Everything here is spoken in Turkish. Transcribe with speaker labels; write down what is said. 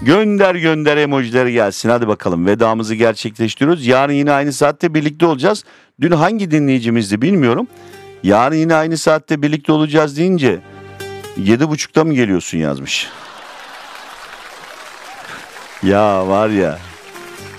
Speaker 1: Gönder gönder emojileri gelsin. Hadi bakalım, vedamızı gerçekleştiriyoruz. Yarın yine aynı saatte birlikte olacağız. Dün hangi dinleyicimizdi bilmiyorum. Yarın yine aynı saatte birlikte olacağız deyince 7.30'da mı geliyorsun yazmış. Ya var ya.